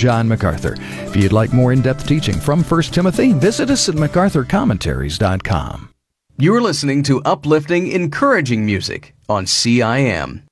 John MacArthur. If you'd like more in-depth teaching from 1 Timothy, visit us at MacArthurCommentaries.com. You're listening to uplifting, encouraging music on CIM.